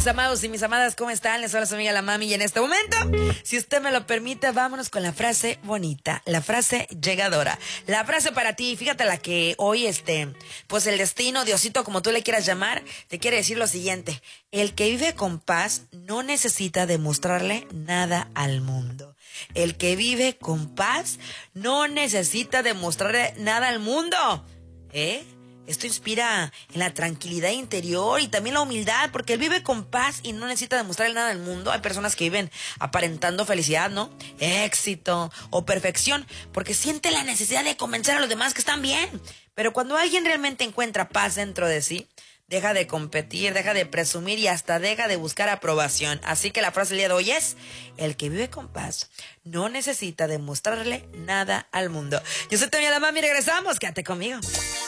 mis amados y mis amadas, ¿cómo están? Les habla su amiga la Mami y en este momento, si usted me lo permite, vámonos con la frase bonita, la frase llegadora, la frase para ti. Fíjate la que hoy, pues el destino, Diosito, como tú le quieras llamar, te quiere decir lo siguiente: el que vive con paz no necesita demostrarle nada al mundo. El que vive con paz no necesita demostrarle nada al mundo. Esto inspira en la tranquilidad interior y también la humildad, porque él vive con paz y no necesita demostrarle nada al mundo. Hay personas que viven aparentando felicidad, ¿no? Éxito o perfección, porque siente la necesidad de convencer a los demás que están bien. Pero cuando alguien realmente encuentra paz dentro de sí, deja de competir, deja de presumir y hasta deja de buscar aprobación. Así que la frase del día de hoy es: el que vive con paz no necesita demostrarle nada al mundo. Yo soy Toña la Mami y regresamos. Quédate conmigo.